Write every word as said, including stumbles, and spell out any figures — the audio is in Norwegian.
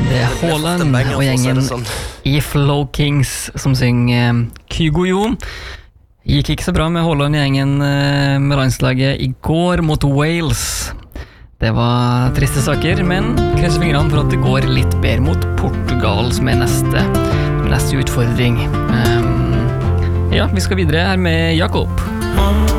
Det er Haaland og gjengen i Flow Kings som synger Kygo Jo. Gikk ikke så bra med Haaland og gjengen med landslaget i går mot Wales. Det var triste saker, men krysser fingrene for at det går litt bedre mot Portugal, som er neste, neste utfordring. Um, ja, vi skal videre her med Jakob.